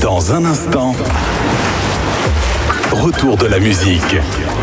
Dans un instant, retour de la musique.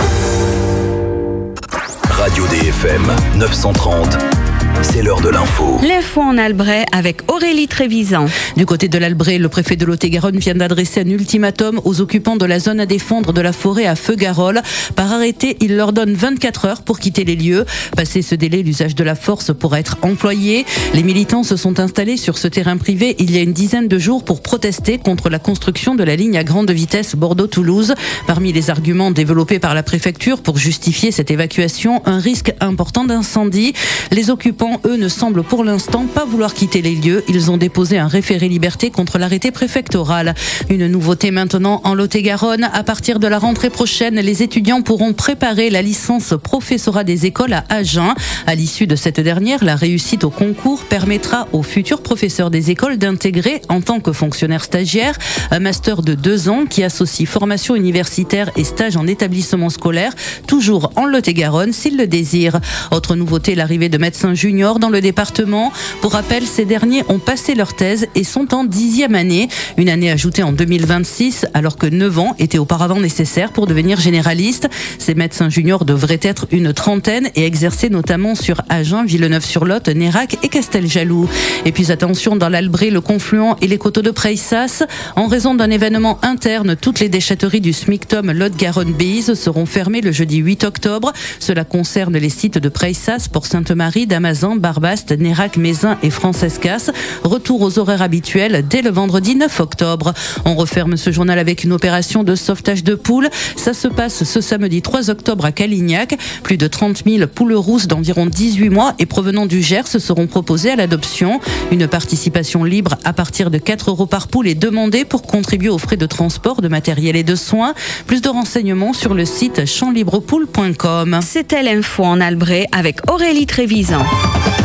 Radio DFM 930. C'est l'heure de l'info. L'info en Albret avec Aurélie Trévisan. Du côté de l'Albret, le préfet de Lot-et-Garonne vient d'adresser un ultimatum aux occupants de la zone à défendre de la forêt à Feugarolles. Par arrêté, il leur donne 24 heures pour quitter les lieux. Passé ce délai, l'usage de la force pourra être employé. Les militants se sont installés sur ce terrain privé il y a une dizaine de jours pour protester contre la construction de la ligne à grande vitesse Bordeaux-Toulouse. Parmi les arguments développés par la préfecture pour justifier cette évacuation, un risque important d'incendie. Les occupants, eux, ne semblent pour l'instant pas vouloir quitter les lieux. Ils ont déposé un référé liberté contre l'arrêté préfectoral. Une nouveauté maintenant en Lot-et-Garonne. À partir de la rentrée prochaine, les étudiants pourront préparer la licence professorat des écoles à Agen. À l'issue de cette dernière, la réussite au concours permettra aux futurs professeurs des écoles d'intégrer, en tant que fonctionnaires stagiaires, un master de 2 ans qui associe formation universitaire et stage en établissement scolaire, toujours en Lot-et-Garonne s'ils le désirent. Autre nouveauté, l'arrivée de médecins juniors dans le département. Pour rappel, ces derniers ont passé leur thèse et sont en 10e année. Une année ajoutée en 2026, alors que 9 ans étaient auparavant nécessaires pour devenir généraliste. Ces médecins juniors devraient être une trentaine et exercer notamment sur Agen, Villeneuve-sur-Lot, Nérac et Casteljaloux. Et puis attention, dans l'Albret, le Confluent et les coteaux de Preissas, en raison d'un événement interne, toutes les déchetteries du SMICTOM Lot-Garonne Bise seront fermées le jeudi 8 octobre. Cela concerne les sites de Preissas, Port-Sainte-Marie, Damazan, Barbaste, Nérac, Mézin et Francescas. Retour aux horaires habituels dès le vendredi 9 octobre. On referme ce journal avec une opération de sauvetage de poules. Ça se passe ce samedi 3 octobre à Calignac. Plus de 30 000 poules rousses d'environ 18 mois et provenant du Gers seront proposées à l'adoption. Une participation libre à partir de 4 € par poule est demandée pour contribuer aux frais de transport, de matériel et de soins. Plus de renseignements sur le site champslibrepoule.com. C'était l'info en Albret avec Aurélie Trévisan.